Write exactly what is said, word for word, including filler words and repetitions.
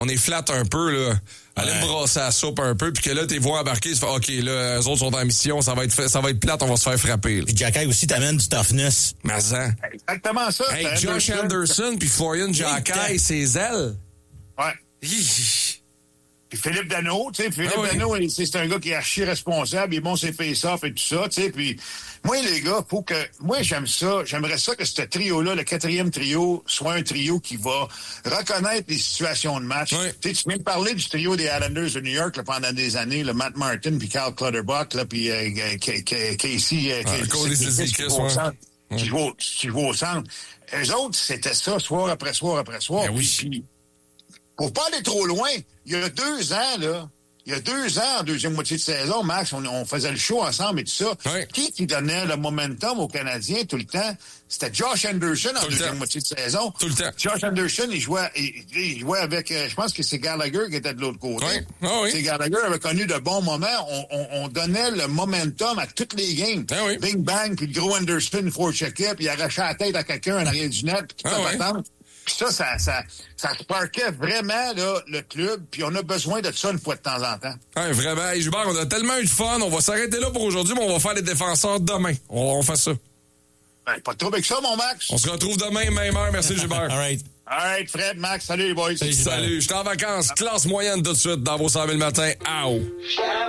on est flat un peu, là. Allez Ouais. me brasser la soupe un peu, puis que là, t'es vois embarquer, tu fais, OK, là, eux autres sont en mission, ça va être, fait- ça va être plate, on va se faire frapper, là. Puis Jacky aussi t'amène du toughness. Mais hein. Exactement ça. Hey, c'est Josh Anderson puis Florian Jacquet, ses ailes. Ouais. Hi. Puis Philippe Danault, tu sais, Philippe Ah oui. Danault, il- c'est un gars qui est archi responsable, il est bon ses face-off et tout ça, tu sais, puis moi, les gars, faut que, moi, j'aime ça, j'aimerais ça que ce trio-là, le quatrième trio, soit un trio qui va reconnaître les situations de match. Oui. Tu sais, tu viens de parler du trio des Islanders de New York, là, pendant des années, le Matt Martin, puis Carl Clutterbuck, là, puis euh, K- K- Casey, euh, Ah, Casey- Cody qui- Cizikas, qui joue au ouais. centre, qui joue au- qui joue au centre. Eux autres, c'était ça, soir après soir après soir. Ben oui. Puis- puis, pour pas aller trop loin, il y a deux ans, là, il y a deux ans, en deuxième moitié de saison, Max, on, on faisait le show ensemble et tout ça. Ouais. Qui qui donnait le momentum aux Canadiens tout le temps? C'était Josh Anderson en Tout le deuxième temps. moitié de saison. Tout le temps. Josh Anderson, il jouait, il, il jouait avec, euh, je pense que c'est Gallagher qui était de l'autre côté. Ouais. Ah oui. C'est Gallagher avait connu de bons moments. On, on, on donnait le momentum à toutes les games. Ah oui. Bing bang, puis le gros Anderson, il faut checker, puis il arrachait la tête à quelqu'un en arrière du net, puis tout Ah ça ouais. patente. Puis ça, ça, ça, ça sparkait vraiment là, le club, puis on a besoin de ça une fois de temps en temps. Ouais, vraiment. Hey, Gilbert, on a tellement eu de fun. On va s'arrêter là pour aujourd'hui, mais on va faire les défenseurs demain. On, on fait ça. Ben, pas de trouble avec ça, mon Max. On se retrouve demain, même heure. Merci, Gilbert. All right. All right, Fred, Max, salut les boys. Salut, Gilbert. Salut. Je suis en vacances. Classe moyenne tout de suite dans vos cent mille matins. Ow!